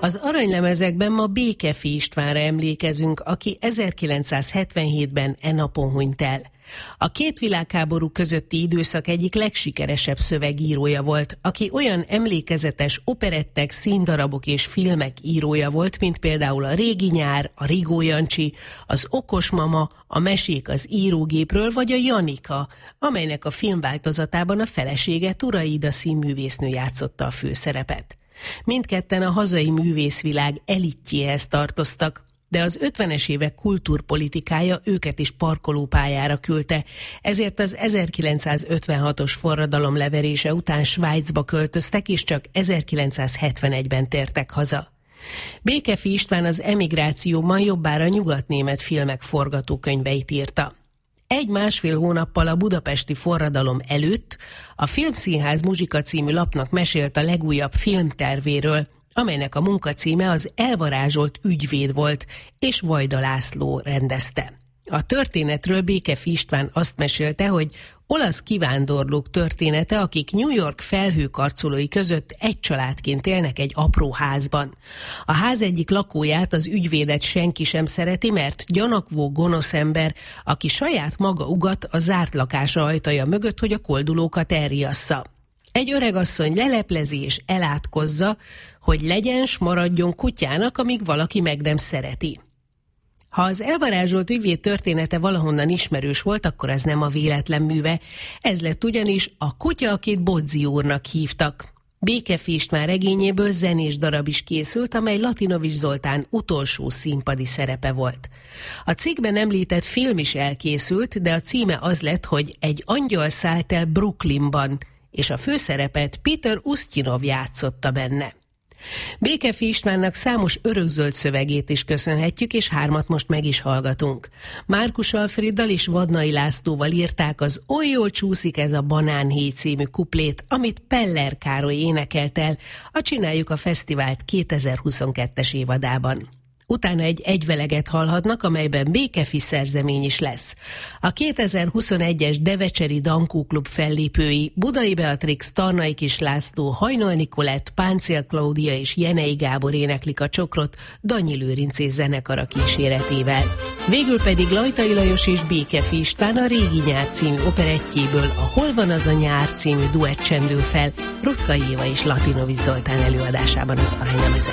Az aranylemezekben ma Békefi Istvánra emlékezünk, aki 1977-ben e napon hunyt el. A két világháború közötti időszak egyik legsikeresebb szövegírója volt, aki olyan emlékezetes operettek, színdarabok és filmek írója volt, mint például a Régi nyár, a Rigó Jancsi, az Okos mama, a Mesék az írógépről, vagy a Janika, amelynek a filmváltozatában a felesége Turay Ida színművésznő játszotta a főszerepet. Mindketten a hazai művészvilág elitjéhez tartoztak, de az 50-es évek kultúrpolitikája őket is parkolópályára küldte, ezért az 1956-os forradalom leverése után Svájcba költöztek, és csak 1971-ben tértek haza. Békefi István az emigrációban jobbára nyugatnémet filmek forgatókönyveit írta. 1-1,5 hónappal a budapesti forradalom előtt a Filmszínház Muzsika című lapnak mesélt a legújabb filmtervéről, amelynek a munkacíme az Elvarázsolt ügyvéd volt, és Vajda László rendezte. A történetről Békefi István azt mesélte, hogy olasz kivándorlók története, akik New York felhőkarcolói között egy családként élnek egy apró házban. A ház egyik lakóját, az ügyvédet senki sem szereti, mert gyanakvó, gonosz ember, aki saját maga ugat a zárt lakása ajtaja mögött, hogy a koldulókat elriassza. Egy öregasszony leleplezi és elátkozza, hogy legyen s maradjon kutyának, amíg valaki meg nem szereti. Ha az elvarázsolt ügyvéd története valahonnan ismerős volt, akkor ez nem a véletlen műve. Ez lett ugyanis a kutya, akit Bodzio úrnak hívtak. Békefi István regényéből zenés darab is készült, amely Latinovics Zoltán utolsó színpadi szerepe volt. A cikkben említett film is elkészült, de a címe az lett, hogy Egy angyal szállt el Brooklynban, és a főszerepet Peter Ustinov játszotta benne. Békefi Istvánnak számos örökzöld szövegét is köszönhetjük, és 3 most meg is hallgatunk. Márkus Alfréddal és Vadnai Lászlóval írták az Oly jól csúszik ez a banánhéj című kuplét, amit Peller Károly énekelt el a Csináljuk a Fesztivált 2022-es évadában. Utána egy egyveleget hallhatnak, amelyben Békefi szerzemény is lesz. A 2021-es Devecseri Dankó Klub fellépői Budai Beatrix, Tarnai Kis László, Hajnal Nikolett, Páncél Klaudia és Jenei Gábor éneklik a csokrot Danyi Lőrincés zenekara kíséretével. Végül pedig Lajtai Lajos és Békefi István a Régi nyár című operettjéből a Hol van az a nyár című duett csendül fel Rutka Éva és Latinovics Zoltán előadásában az Aranylemezen.